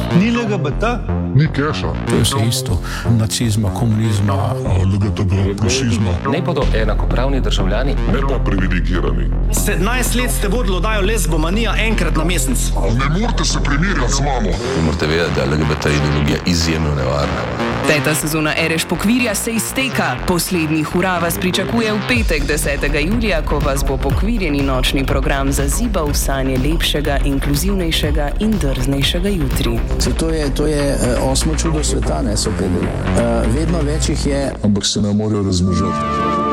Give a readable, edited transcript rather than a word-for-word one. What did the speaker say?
Ni LGBT? Ni keša. To je vse isto. Nacizma, komunizma, LGTB, rasizma. Ne bodo enakopravni državljani. Ne pa privilegirani. 17 let ste vodili oddajo Lezbomanija enkrat na mesec. Ne morete se primerjati z mamo. Morate vedeti, da je LGBT ideologija izjemno nevarna. Peta sezona Ereš Pokvirja se izteka. Poslednji hura vas pričakuje v petek 10. julija, ko vas bo pokvirjeni nočni program zazibal v sanje lepšega, inkluzivnejšega in drznejšega jutri. To je 8. čudo sveta, ne so vedeli. Vedno več jih je, ampak se ne morejo razmnožiti.